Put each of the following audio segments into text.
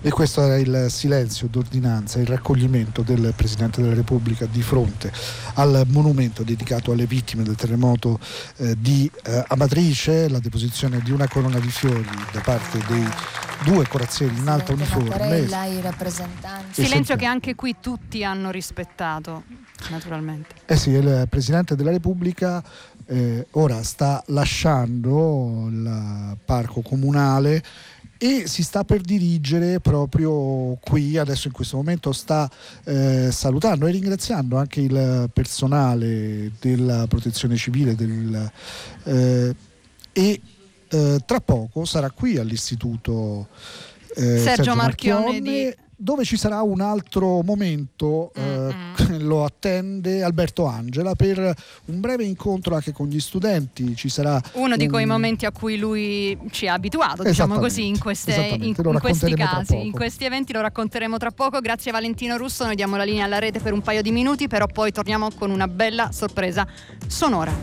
E questo era il silenzio d'ordinanza, il raccoglimento del Presidente della Repubblica di fronte al monumento dedicato alle vittime del terremoto di Amatrice, la deposizione di una corona di fiori da parte dei due corazzieri in alta uniforme. I rappresentanti. Silenzio che anche qui tutti hanno rispettato, naturalmente. Sì, il Presidente della Repubblica ora sta lasciando il parco comunale e si sta per dirigere proprio qui, adesso in questo momento sta salutando e ringraziando anche il personale della Protezione Civile tra poco sarà qui all'Istituto Sergio Marchionne dove ci sarà un altro momento, lo attende Alberto Angela per un breve incontro anche con gli studenti. Ci sarà uno di quei momenti a cui lui ci ha abituato, diciamo così, in questi casi, in questi eventi. Lo racconteremo tra poco. Grazie Valentino Russo, noi diamo la linea alla rete per un paio di minuti, però poi torniamo con una bella sorpresa sonora.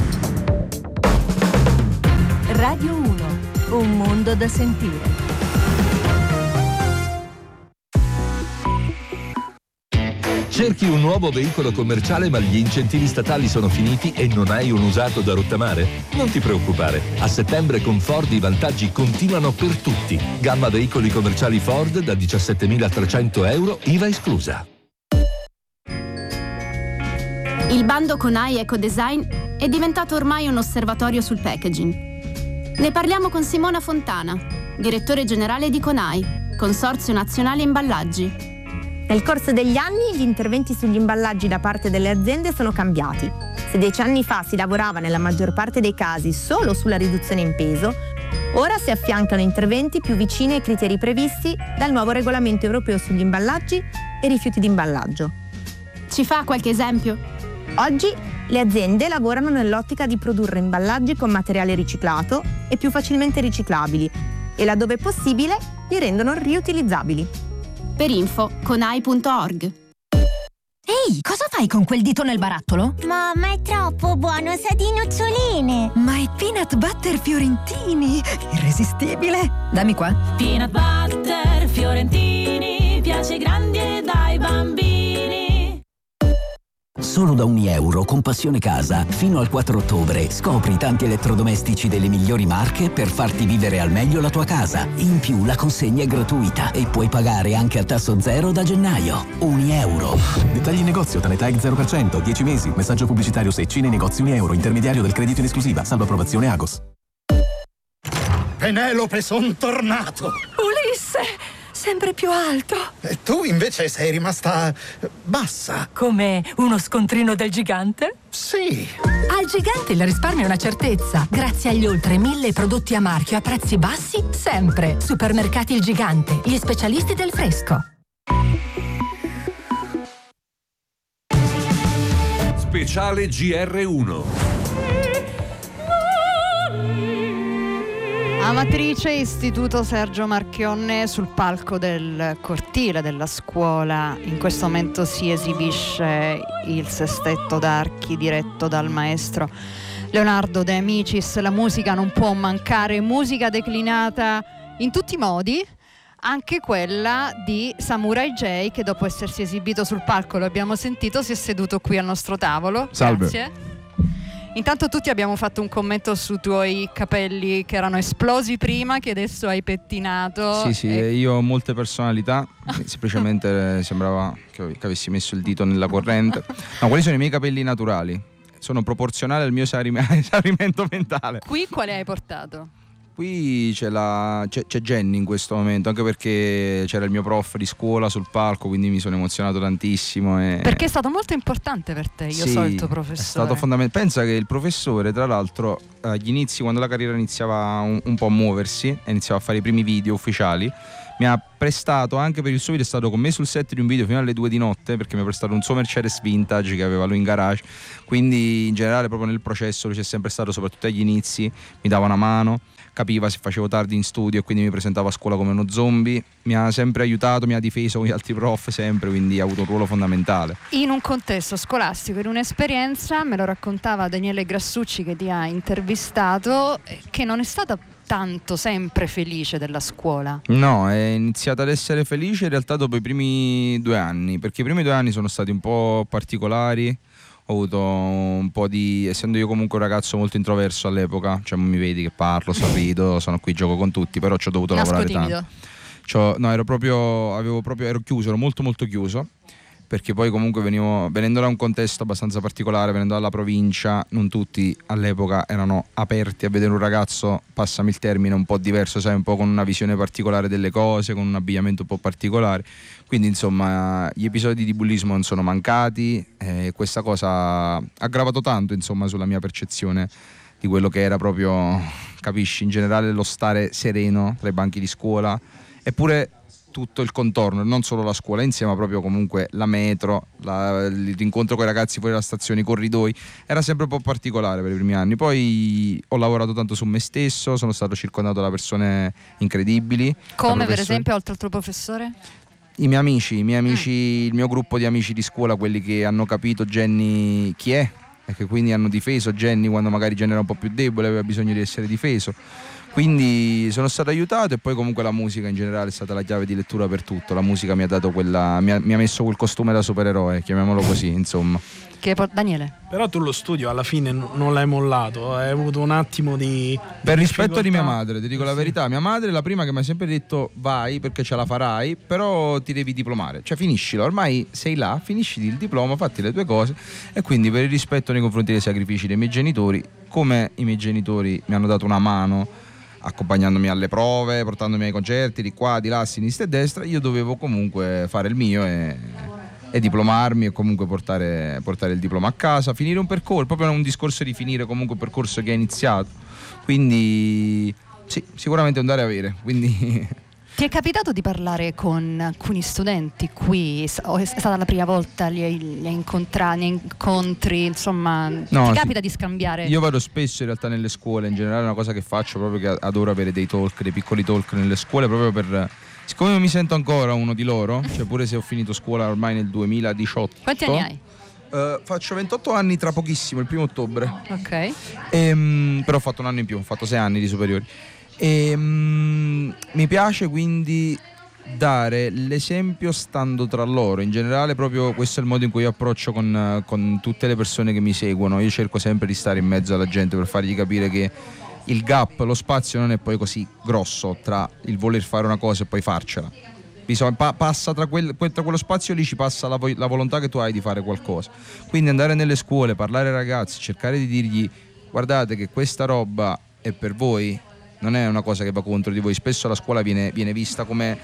Radio 1, un mondo da sentire. Cerchi un nuovo veicolo commerciale ma gli incentivi statali sono finiti e non hai un usato da rottamare? Non ti preoccupare, a settembre con Ford i vantaggi continuano per tutti. Gamma veicoli commerciali Ford da 17.300 euro, IVA esclusa. Il bando CONAI Ecodesign è diventato ormai un osservatorio sul packaging. Ne parliamo con Simona Fontana, direttore generale di CONAI, Consorzio Nazionale Imballaggi. Nel corso degli anni gli interventi sugli imballaggi da parte delle aziende sono cambiati. Se 10 anni fa si lavorava nella maggior parte dei casi solo sulla riduzione in peso, ora si affiancano interventi più vicini ai criteri previsti dal nuovo regolamento europeo sugli imballaggi e rifiuti di imballaggio. Ci fa qualche esempio? Oggi le aziende lavorano nell'ottica di produrre imballaggi con materiale riciclato e più facilmente riciclabili e laddove possibile li rendono riutilizzabili. Per info conai.org. Ehi, cosa fai con quel dito nel barattolo? Mamma, è troppo buono, sa di noccioline. Ma è peanut butter fiorentini, irresistibile. Dammi qua. Peanut butter fiorentini, piace ai grandi e dai bambini. Solo da €1 con Passione Casa, fino al 4 ottobre, scopri tanti elettrodomestici delle migliori marche per farti vivere al meglio la tua casa. In più la consegna è gratuita e puoi pagare anche a tasso zero da gennaio. €1. Dettagli in negozio, Tanetag 0%, 10 mesi. Messaggio pubblicitario Secci nei negozi €1, intermediario del credito in esclusiva, salvo approvazione Agos. Penelope, son tornato! Ulisse! Sempre più alto. E tu invece sei rimasta bassa. Come uno scontrino del gigante? Sì. Al gigante il risparmio è una certezza. Grazie agli oltre 1000 prodotti a marchio a prezzi bassi, sempre. Supermercati Il Gigante, gli specialisti del fresco. Speciale GR1. Amatrice, Istituto Sergio Marchionne, sul palco del cortile della scuola. In questo momento si esibisce il sestetto d'archi diretto dal maestro Leonardo De Amicis. La musica non può mancare, musica declinata in tutti i modi, anche quella di Samurai J, che dopo essersi esibito sul palco, lo abbiamo sentito, si è seduto qui al nostro tavolo. Salve. Grazie. Intanto tutti abbiamo fatto un commento sui tuoi capelli che erano esplosi prima, che adesso hai pettinato. Sì, io ho molte personalità, semplicemente sembrava che avessi messo il dito nella corrente. No, quali sono i miei capelli naturali? Sono proporzionali al mio esaurimento mentale. Qui quale hai portato? Qui c'è Jenny in questo momento, anche perché c'era il mio prof di scuola sul palco, quindi mi sono emozionato tantissimo. Perché è stato molto importante per te, io so il tuo professore. È stato fondamentale. Pensa che il professore, tra l'altro, agli inizi, quando la carriera iniziava un po' a muoversi e iniziava a fare i primi video ufficiali, mi ha prestato anche per il suo video, è stato con me sul set di un video fino alle 2 di notte, perché mi ha prestato un suo Mercedes vintage che aveva lui in garage. Quindi in generale proprio nel processo lui c'è sempre stato, soprattutto agli inizi, mi dava una mano, capiva se facevo tardi in studio e quindi mi presentava a scuola come uno zombie. Mi ha sempre aiutato, mi ha difeso con gli altri prof sempre, quindi ha avuto un ruolo fondamentale. In un contesto scolastico, in un'esperienza, me lo raccontava Daniele Grassucci che ti ha intervistato, che non è stata tanto, sempre felice della scuola? No, è iniziata ad essere felice in realtà dopo i primi 2 anni, perché i primi 2 anni sono stati un po' particolari. Ho avuto un po' di, essendo io comunque un ragazzo molto introverso all'epoca, cioè mi vedi che parlo, sorrido, sono qui, gioco con tutti, però ci ho dovuto lavorare tanto. No, ero chiuso, ero molto molto chiuso, perché poi comunque venendo da un contesto abbastanza particolare, venendo dalla provincia, non tutti all'epoca erano aperti a vedere un ragazzo, passami il termine, un po' diverso, sai, un po' con una visione particolare delle cose, con un abbigliamento un po' particolare. Quindi insomma gli episodi di bullismo non sono mancati, questa cosa ha aggravato tanto insomma sulla mia percezione di quello che era proprio, capisci, in generale lo stare sereno tra i banchi di scuola, eppure tutto il contorno, non solo la scuola insieme, ma proprio comunque la metro, l'incontro con i ragazzi fuori dalla stazione, i corridoi, era sempre un po' particolare per i primi anni. Poi ho lavorato tanto su me stesso, sono stato circondato da persone incredibili. Come per esempio, oltre al tuo professore? I miei amici, il mio gruppo di amici di scuola, quelli che hanno capito Jenny chi è e che quindi hanno difeso Jenny quando magari Jenny era un po' più debole, aveva bisogno di essere difeso. Quindi sono stato aiutato, e poi comunque la musica in generale è stata la chiave di lettura per tutto. La musica mi ha dato mi ha messo quel costume da supereroe, chiamiamolo così, insomma. Daniele? Però tu lo studio alla fine non l'hai mollato, hai avuto un attimo di per rispetto di mia madre, ti dico la verità, mia madre è la prima che mi ha sempre detto vai perché ce la farai, però ti devi diplomare, cioè finiscilo, ormai sei là, finisci il diploma, fatti le tue cose. E quindi per il rispetto nei confronti dei sacrifici dei miei genitori, come i miei genitori mi hanno dato una mano accompagnandomi alle prove, portandomi ai concerti di qua, di là, a sinistra e a destra, io dovevo comunque fare il mio e diplomarmi, e comunque portare il diploma a casa, finire un percorso, proprio un discorso di finire comunque un percorso che è iniziato. Quindi sì, sicuramente andare a avere, quindi Ti è capitato di parlare con alcuni studenti qui? O è stata la prima volta, li hai incontri, insomma, no, ti capita di scambiare? Io vado spesso in realtà nelle scuole, in generale è una cosa che faccio, proprio che adoro avere dei talk, dei piccoli talk nelle scuole, proprio per, siccome non mi sento ancora uno di loro, cioè pure se ho finito scuola ormai nel 2018. Quanti anni hai? Faccio 28 anni tra pochissimo, il 1° ottobre. Ok. Però ho fatto un anno in più, ho fatto 6 anni di superiori. Mi piace quindi dare l'esempio stando tra loro, in generale proprio questo è il modo in cui io approccio con tutte le persone che mi seguono. Io cerco sempre di stare in mezzo alla gente per fargli capire che il gap, lo spazio non è poi così grosso tra il voler fare una cosa e poi farcela. Passa tra quello spazio lì, ci passa la volontà che tu hai di fare qualcosa. Quindi andare nelle scuole, parlare ai ragazzi, cercare di dirgli guardate che questa roba è per voi, non è una cosa che va contro di voi. Spesso la scuola viene vista come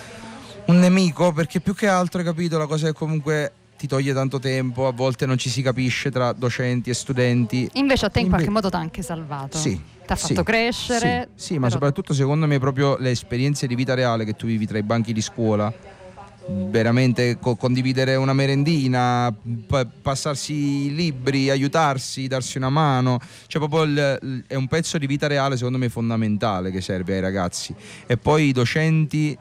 un nemico, perché più che altro, hai capito, la cosa è comunque ti toglie tanto tempo, a volte non ci si capisce tra docenti e studenti. Invece a te in qualche modo ti ha anche salvato. Sì. Ti ha fatto crescere. Sì, ma soprattutto secondo me proprio le esperienze di vita reale che tu vivi tra i banchi di scuola, veramente condividere una merendina, passarsi i libri, aiutarsi, darsi una mano, cioè proprio è un pezzo di vita reale secondo me fondamentale che serve ai ragazzi. E poi i docenti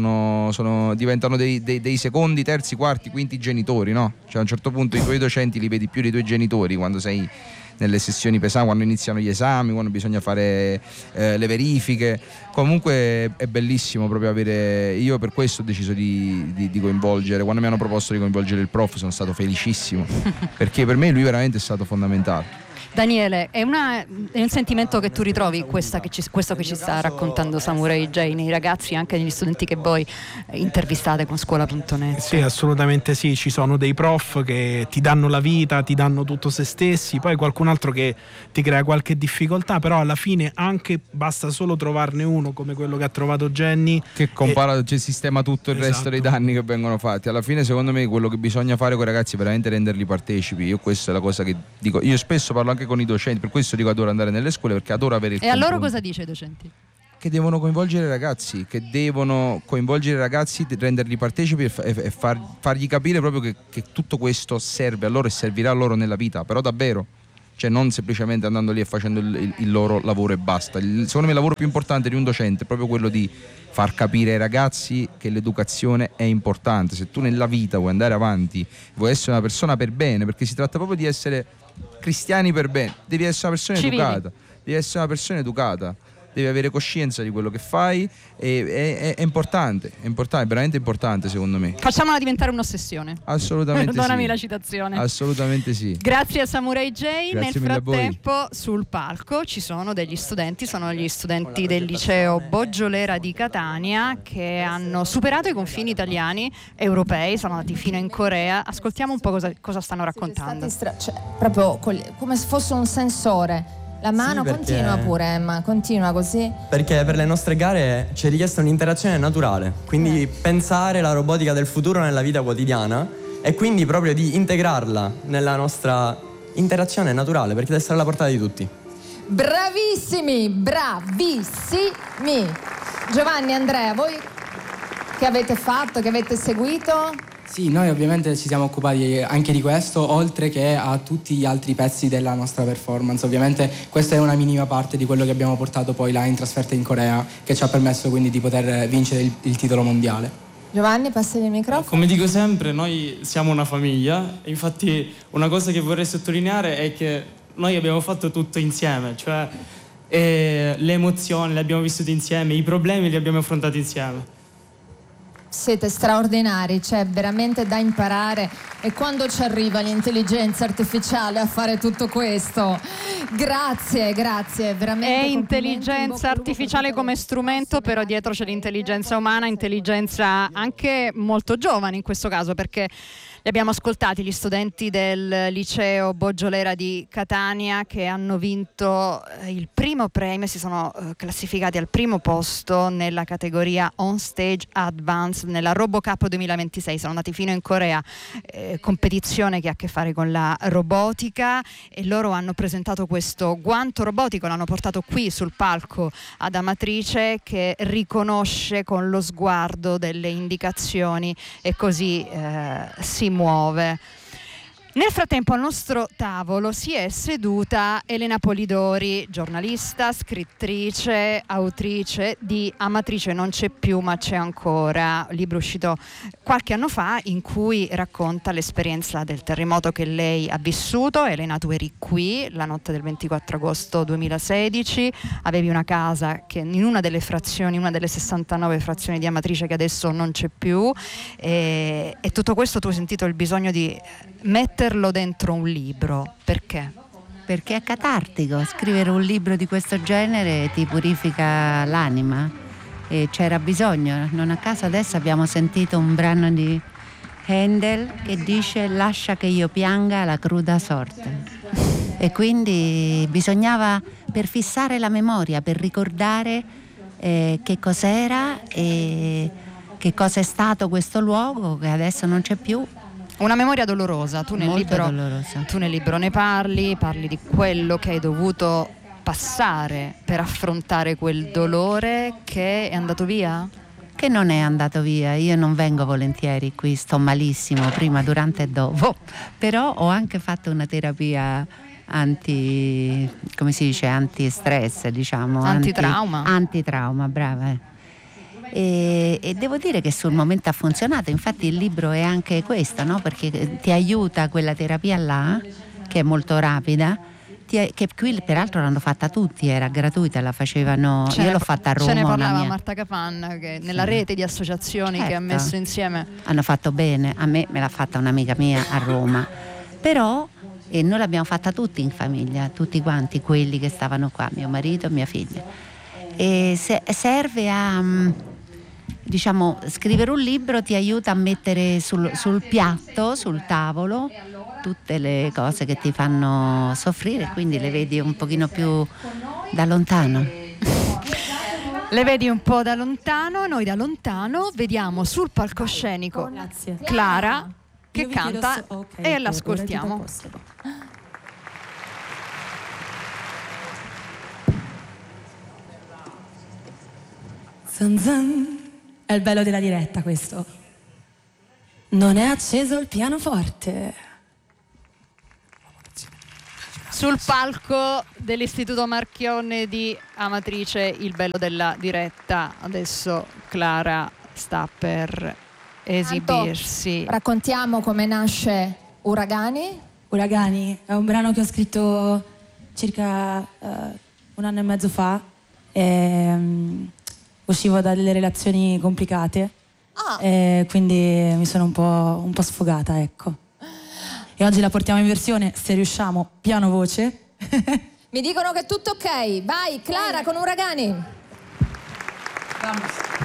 diventano dei secondi, terzi, quarti, quinti genitori, no? Cioè a un certo punto i tuoi docenti li vedi più dei tuoi genitori quando sei nelle sessioni pesanti, quando iniziano gli esami, quando bisogna fare le verifiche. Comunque è bellissimo proprio avere, io per questo ho deciso di coinvolgere, quando mi hanno proposto di coinvolgere il prof sono stato felicissimo perché per me lui veramente è stato fondamentale. Daniele, è un sentimento che tu ritrovi questo che ci sta raccontando Samurai J nei ragazzi, anche negli studenti che voi intervistate con scuola.net? Sì, assolutamente sì, ci sono dei prof che ti danno la vita, ti danno tutto se stessi, poi qualcun altro che ti crea qualche difficoltà, però alla fine anche basta solo trovarne uno come quello che ha trovato Jenny che sistema tutto il resto dei danni che vengono fatti. Alla fine secondo me quello che bisogna fare con i ragazzi è veramente renderli partecipi. Io questa è la cosa che dico, io spesso parlo anche con i docenti, per questo dico adoro andare nelle scuole, perché adoro avere il confronto. E a loro cosa dice i docenti? Che devono coinvolgere i ragazzi, renderli partecipi e fargli capire proprio che tutto questo serve a loro e servirà a loro nella vita, però davvero, cioè non semplicemente andando lì e facendo il loro lavoro e basta. Secondo me il lavoro più importante di un docente è proprio quello di far capire ai ragazzi che l'educazione è importante. Se tu nella vita vuoi andare avanti, vuoi essere una persona per bene, perché si tratta proprio di essere cristiani per bene, devi essere una persona educata, devi essere una persona educata. devi avere coscienza di quello che fai, è importante, è veramente importante secondo me. Facciamola diventare un'ossessione. Assolutamente Perdonami sì. la citazione. Assolutamente sì. Grazie a Samurai J. Grazie Nel frattempo sul palco ci sono degli studenti, sono gli studenti del liceo Boggiolera di Catania che hanno superato i confini italiani, europei, sono andati fino in Corea. Ascoltiamo un po' cosa stanno raccontando. Proprio come se fosse un sensore. La mano continua pure, Emma, continua così. Perché per le nostre gare c'è richiesta un'interazione naturale, quindi pensare la robotica del futuro nella vita quotidiana e quindi proprio di integrarla nella nostra interazione naturale, perché deve essere alla portata di tutti. Bravissimi, bravissimi. Giovanni, Andrea, voi che avete fatto, che avete seguito? Sì, noi ovviamente ci siamo occupati anche di questo, oltre che a tutti gli altri pezzi della nostra performance. Ovviamente questa è una minima parte di quello che abbiamo portato poi là in trasferta in Corea, che ci ha permesso quindi di poter vincere il titolo mondiale. Giovanni, passi il microfono. Come dico sempre, noi siamo una famiglia. Infatti una cosa che vorrei sottolineare è che noi abbiamo fatto tutto insieme, cioè le emozioni le abbiamo vissute insieme, i problemi li abbiamo affrontati insieme. Siete straordinari, c'è veramente da imparare. E quando ci arriva l'intelligenza artificiale a fare tutto questo? Grazie, veramente. È intelligenza artificiale come strumento, però dietro c'è l'intelligenza umana, intelligenza anche molto giovane in questo caso, perché li abbiamo ascoltati gli studenti del liceo Boggiolera di Catania che hanno vinto il primo premio, si sono classificati al primo posto nella categoria On Stage Advanced nella RoboCup 2026, sono andati fino in Corea, competizione che ha a che fare con la robotica, e loro hanno presentato questo guanto robotico, l'hanno portato qui sul palco ad Amatrice, che riconosce con lo sguardo delle indicazioni e così si muove. Nel frattempo al nostro tavolo si è seduta Elena Polidori, giornalista, scrittrice, autrice di Amatrice non c'è più ma c'è ancora, libro uscito qualche anno fa in cui racconta l'esperienza del terremoto che lei ha vissuto. Elena, tu eri qui la notte del 24 agosto 2016, avevi una casa che in una delle frazioni, una delle 69 frazioni di Amatrice che adesso non c'è più, e tutto questo tu hai sentito il bisogno di metterlo dentro un libro. Perché? Perché è catartico, scrivere un libro di questo genere ti purifica l'anima e c'era bisogno. Non a caso adesso abbiamo sentito un brano di Handel che dice lascia che io pianga la cruda sorte, e quindi bisognava, per fissare la memoria, per ricordare che cos'era e che cosa è stato questo luogo che adesso non c'è più. Una memoria dolorosa, tu nel libro ne parli di quello che hai dovuto passare per affrontare quel dolore che è andato via? Che non è andato via, io non vengo volentieri qui, sto malissimo prima, durante e dopo, però ho anche fatto una terapia anti-stress, diciamo. Antitrauma. Antitrauma, brava. E devo dire che sul momento ha funzionato, infatti il libro è anche questo, no? Perché ti aiuta quella terapia là, che è molto rapida, che qui peraltro l'hanno fatta tutti, era gratuita, la facevano, io l'ho fatta a Roma. Ce ne parlava Marta Capanna, che nella rete di associazioni che ha messo insieme. Hanno fatto bene, a me l'ha fatta un'amica mia a Roma, però noi l'abbiamo fatta tutti in famiglia, tutti quanti quelli che stavano qua, mio marito e mia figlia, e serve a... diciamo, scrivere un libro ti aiuta a mettere sul piatto, sul tavolo, tutte le cose che ti fanno soffrire, quindi le vedi un pochino più da lontano. Le vedi un po' da lontano, noi da lontano vediamo sul palcoscenico Clara che canta e l'ascoltiamo. Zan zan. È il bello della diretta questo. Non è acceso il pianoforte. Sul palco dell'Istituto Marchionne di Amatrice, il bello della diretta. Adesso Clara sta per esibirsi. Raccontiamo come nasce Uragani. Uragani è un brano che ho scritto circa un anno e mezzo fa. uscivo da delle relazioni complicate, quindi mi sono un po' sfogata, ecco. E oggi la portiamo in versione, se riusciamo, piano voce. Mi dicono che è tutto ok. Vai, Clara con Uragani. Vamos.